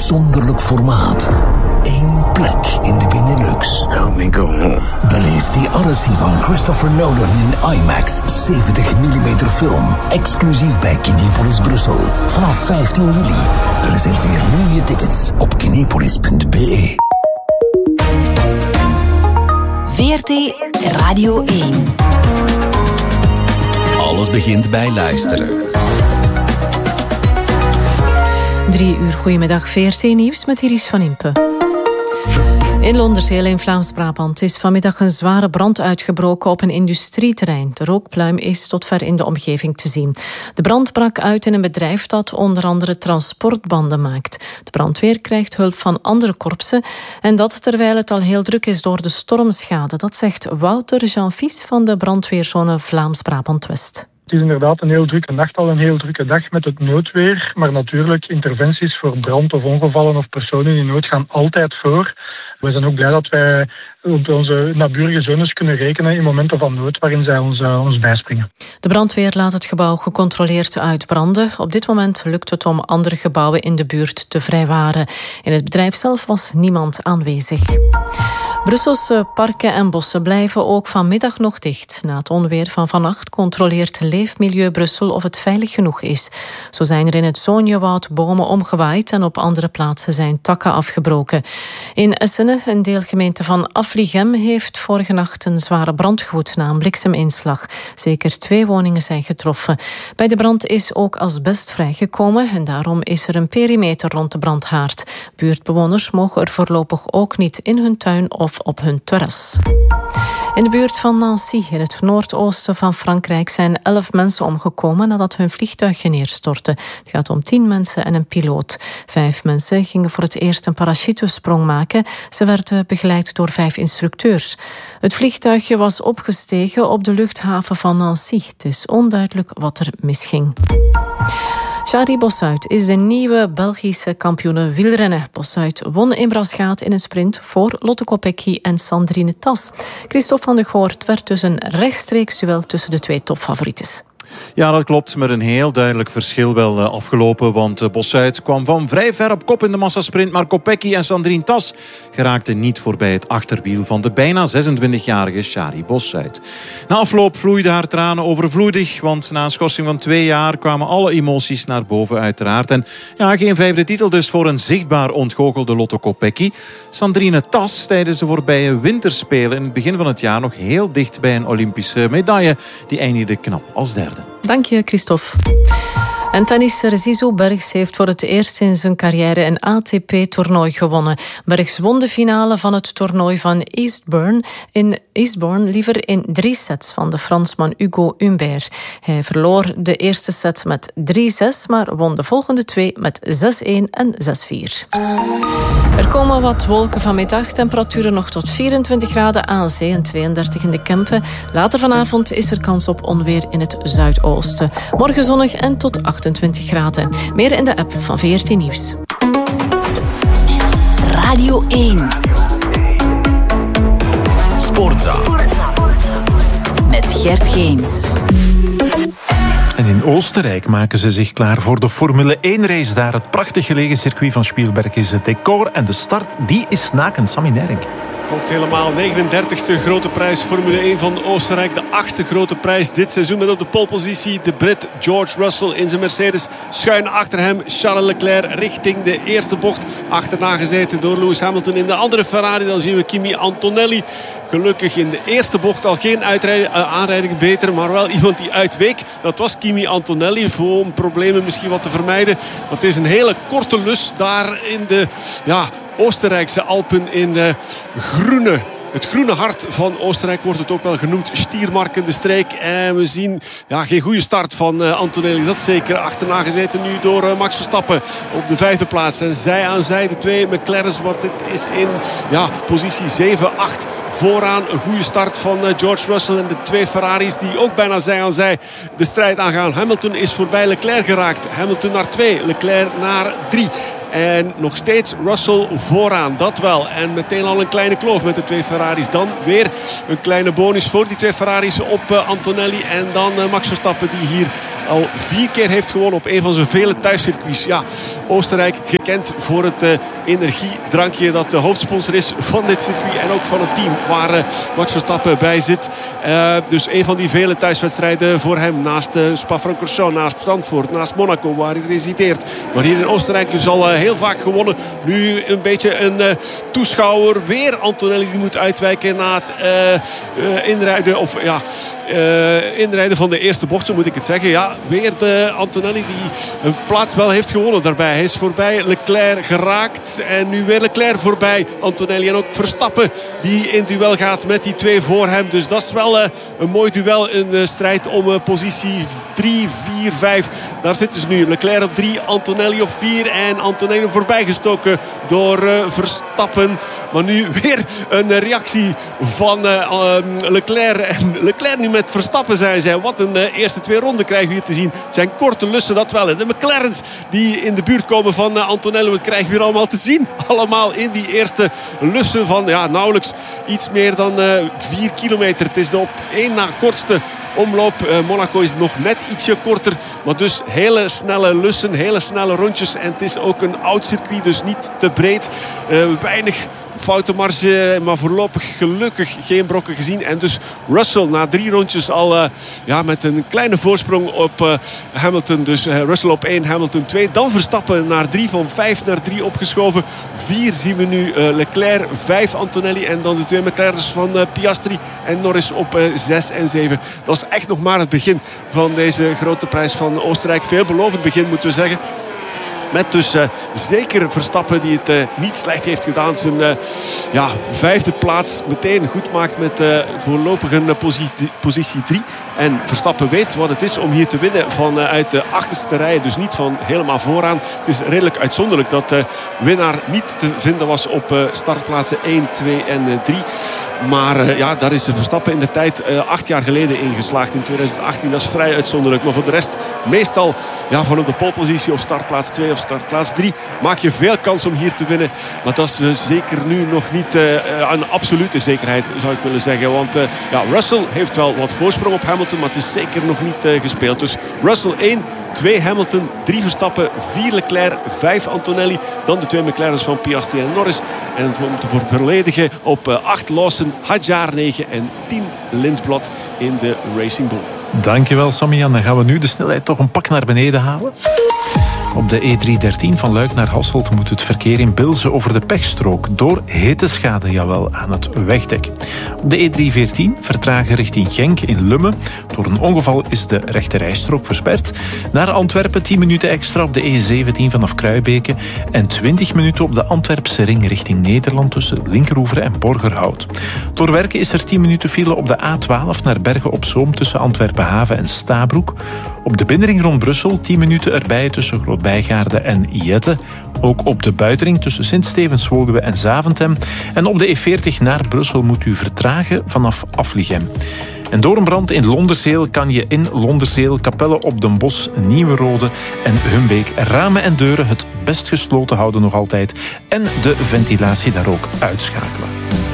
uitzonderlijk formaat. 1 plek in de Benelux. Help me go home. Beleef The Odyssey van Christopher Nolan in IMAX 70mm film. Exclusief bij Kinepolis Brussel. Vanaf 15 juli. Reserveer nu je tickets op kinepolis.be. VRT Radio 1. Alles begint bij luisteren. 3 uur, goedemiddag, VRT Nieuws met Iris van Impe. In Londerzeel in Vlaams-Brabant is vanmiddag een zware brand uitgebroken op een industrieterrein. De rookpluim is tot ver in de omgeving te zien. De brand brak uit in een bedrijf dat onder andere transportbanden maakt. De brandweer krijgt hulp van andere korpsen en dat terwijl het al heel druk is door de stormschade. Dat zegt Wouter Jean-Fils van de brandweerzone Vlaams-Brabant-West. Het is inderdaad een heel drukke nacht, al een heel drukke dag met het noodweer. Maar natuurlijk, interventies voor brand of ongevallen of personen in nood gaan altijd voor. We zijn ook blij dat wij op onze naburige zones kunnen rekenen in momenten van nood waarin zij ons bijspringen. De brandweer laat het gebouw gecontroleerd uitbranden. Op dit moment lukt het om andere gebouwen in de buurt te vrijwaren. In het bedrijf zelf was niemand aanwezig. Brusselse parken en bossen blijven ook vanmiddag nog dicht. Na het onweer van vannacht controleert Leefmilieu Brussel of het veilig genoeg is. Zo zijn er in het Zoonjewoud bomen omgewaaid en op andere plaatsen zijn takken afgebroken. In Essene, een deelgemeente van Afligem, heeft vorige nacht een zware brand gewoed na een blikseminslag. Zeker 2 woningen zijn getroffen. Bij de brand is ook asbest vrijgekomen en daarom is er een perimeter rond de brandhaard. Buurtbewoners mogen er voorlopig ook niet in hun tuin of op hun terras. In de buurt van Nancy, in het noordoosten van Frankrijk, zijn 11 mensen omgekomen nadat hun vliegtuigje neerstortte. Het gaat om 10 mensen en een piloot. 5 mensen gingen voor het eerst een parachutesprong maken. Ze werden begeleid door 5 instructeurs. Het vliegtuigje was opgestegen op de luchthaven van Nancy. Het is onduidelijk wat er misging. Shari Bossuit is de nieuwe Belgische kampioene wielrennen. Bossuit won in Braschaat in een sprint voor Lotte Kopecky en Sandrine Tas. Christophe van de Goort werd dus een rechtstreeks duel tussen de 2 topfavorieten. Ja, dat klopt. Met een heel duidelijk verschil wel afgelopen. Want Bossuit kwam van vrij ver op kop in de massasprint. Maar Kopecky en Sandrine Tas geraakten niet voorbij het achterwiel van de bijna 26-jarige Shari Bossuit. Na afloop vloeiden haar tranen overvloedig. Want na een schorsing van 2 jaar kwamen alle emoties naar boven uiteraard. En ja, geen 5e titel dus voor een zichtbaar ontgoochelde Lotte Kopecky. Sandrine Tas tijdens de voorbije winterspelen in het begin van het jaar nog heel dicht bij een Olympische medaille. Die eindigde knap als 3e. Dank je, Christophe. En tennisser Zizou Bergs heeft voor het eerst in zijn carrière een ATP-toernooi gewonnen. Bergs won de finale van het toernooi van Eastbourne liever in 3 sets van de Fransman Hugo Humbert. Hij verloor de eerste set met 3-6, maar won de volgende 2 met 6-1 en 6-4. Er komen wat wolken vanmiddag, temperaturen nog tot 24 graden aan zee en 32 in de Kempen. Later vanavond is er kans op onweer in het zuidoosten. Morgen zonnig en tot 28 graden. Meer in de app van VRT Nieuws. Radio 1. Sportza. Met Gert Geens. En in Oostenrijk maken ze zich klaar voor de Formule 1-race. Daar het prachtig gelegen circuit van Spielberg is het decor. En de start, die is naken. Sammy Nerink. Komt helemaal 39e grote prijs Formule 1 van Oostenrijk. De 8e grote prijs dit seizoen met op de polepositie de Brit George Russell in zijn Mercedes. Schuin achter hem Charles Leclerc richting de eerste bocht. Achterna gezeten door Lewis Hamilton in de andere Ferrari. Dan zien we Kimi Antonelli. Gelukkig in de eerste bocht al geen aanrijding beter, maar wel iemand die uitweek. Dat was Kimi Antonelli, voor problemen misschien wat te vermijden. Dat is een hele korte lus daar in de Oostenrijkse Alpen in de het groene hart van Oostenrijk wordt het ook wel genoemd. Stiermarken, de streek. En we zien geen goede start van Antonelli. Dat zeker. Achterna gezeten nu door Max Verstappen op de 5e plaats. En zij aan zij de 2 McLaren's. Want dit is in positie 7-8 vooraan. Een goede start van George Russell en de 2 Ferraris die ook bijna zij aan zij de strijd aangaan. Hamilton is voorbij Leclerc geraakt. Hamilton naar 2, Leclerc naar 3. En nog steeds Russell vooraan, dat wel. En meteen al een kleine kloof met de 2 Ferraris. Dan weer een kleine bonus voor die 2 Ferraris op Antonelli. En dan Max Verstappen die hier al 4 keer heeft gewonnen op een van zijn vele thuiscircuits. Ja, Oostenrijk gekend voor het energiedrankje dat de hoofdsponsor is van dit circuit en ook van het team waar Max Verstappen bij zit. Dus een van die vele thuiswedstrijden voor hem naast Spa-Francorchamps, naast Zandvoort, naast Monaco waar hij resideert. Maar hier in Oostenrijk dus al heel vaak gewonnen. Nu een beetje een toeschouwer. Weer Antonelli die moet uitwijken na het inrijden of inrijden van de eerste bocht, zo moet ik het zeggen. Ja, weer de Antonelli die een plaats wel heeft gewonnen daarbij. Hij is voorbij Leclerc geraakt en nu weer Leclerc voorbij Antonelli. En ook Verstappen die in duel gaat met die 2 voor hem. Dus dat is wel een mooi duel. Een strijd om positie 3, 4, 5. Daar zitten ze nu. Leclerc op 3, Antonelli op 4 en Antonelli voorbijgestoken door Verstappen. Maar nu weer een reactie van Leclerc. En Leclerc nu met Verstappen zijn zij. Wat een eerste 2 ronden krijgen we hier te zien. Het zijn korte lussen, dat wel. En de McLarens die in de buurt komen van Antonelli. Wat krijgen we hier allemaal te zien? Allemaal in die eerste lussen van nauwelijks iets meer dan 4 kilometer. Het is de op 1 na kortste omloop. Monaco is nog net ietsje korter. Maar dus hele snelle lussen, hele snelle rondjes. En het is ook een oud circuit, dus niet te breed. Weinig foutenmarge, maar voorlopig gelukkig geen brokken gezien. En dus Russell na 3 rondjes al met een kleine voorsprong op Hamilton. Dus Russell op 1, Hamilton 2. Dan Verstappen naar 3, van 5 naar 3 opgeschoven. 4 zien we nu Leclerc, 5 Antonelli en dan de 2 McLarens van Piastri en Norris op 6 en 7. Dat is echt nog maar het begin van deze grote prijs van Oostenrijk. Veelbelovend begin moeten we zeggen. Met dus zeker Verstappen die het niet slecht heeft gedaan. Zijn 5e plaats meteen goed maakt met voorlopig een positie 3. En Verstappen weet wat het is om hier te winnen vanuit de achterste rij. Dus niet van helemaal vooraan. Het is redelijk uitzonderlijk dat de winnaar niet te vinden was op startplaatsen 1, 2 en 3. Maar daar is Verstappen in de tijd 8 jaar geleden ingeslaagd in 2018. Dat is vrij uitzonderlijk. Maar voor de rest meestal van op de polepositie of startplaats 2 of startplaats 3 maak je veel kans om hier te winnen. Maar dat is zeker nu nog niet een absolute zekerheid, zou ik willen zeggen. Want Russell heeft wel wat voorsprong op Hamilton, maar het is zeker nog niet gespeeld. Dus Russell 1, 2 Hamilton, 3 Verstappen, 4 Leclerc, 5 Antonelli. Dan de 2 McLarens van Piastri en Norris. En om te volledigen op 8 Lawson, Hadjar 9 en 10 Lindblad in de Racing Bull. Dankjewel Sammy. Dan gaan we nu de snelheid toch een pak naar beneden halen. Op de E313 van Luik naar Hasselt moet het verkeer in Bilze over de pechstrook door hitteschade aan het wegdek. Op de E314 vertragen richting Genk in Lummen. Door een ongeval is de rechterrijstrook versperd. Naar Antwerpen 10 minuten extra op de E17 vanaf Kruibeke en 20 minuten op de Antwerpse ring richting Nederland tussen Linkeroever en Borgerhout. Door werken is er 10 minuten file op de A12 naar Bergen op Zoom tussen Antwerpen-Haven en Stabroek. Op de binnenring rond Brussel 10 minuten erbij tussen Groot-Bijgaarde en Jette. Ook op de buitenring tussen Sint-Stevens-Woluwe en Zaventem. En op de E40 naar Brussel moet u vertragen vanaf Afligem. En door een brand in Londerzeel kan je in Londerzeel, Capelle op den Bosch, Nieuwe Rode en Humbeek ramen en deuren het best gesloten houden nog altijd. En de ventilatie daar ook uitschakelen.